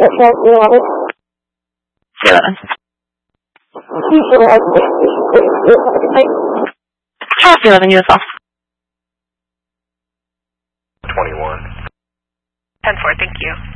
11. Copy 11, USL. 21. 10-4, thank you.